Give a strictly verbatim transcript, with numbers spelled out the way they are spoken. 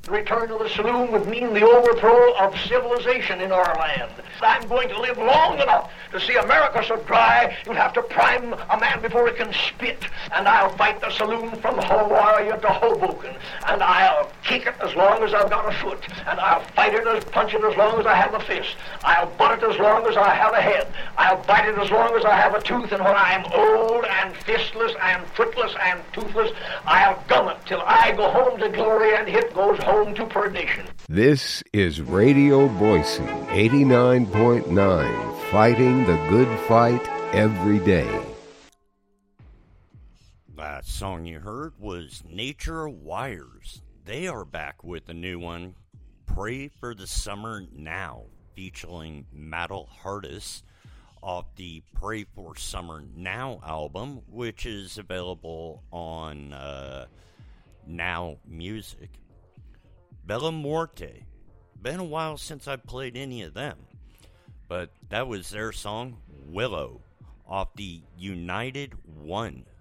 The return of the saloon would mean the overthrow of civilization in our land. I'm going to live long enough to see America so dry you'd have to prime a man before he can spit. And I'll fight the saloon from Hawaii to Hoboken. And I'll kick it as long as I've got a foot. And I'll fight it as punch it as long as I have a fist. I'll butt it as long as I have a head. I'll bite it as long as I have a tooth. And when I'm old and fistless and footless and toothless, I'll gum it till I go home to glory and it goes home to perdition. This is Radio Boise, eighty-nine point nine, fighting the good fight every day. That song you heard was Nature Wires. They are back with a new one, Pray for the Summer Now, featuring Metal Hardest off the Pray for Summer Now album, which is available on uh, Now Music. Bella Morte. Been a while since I played any of them, but that was their song, Willow, off the United One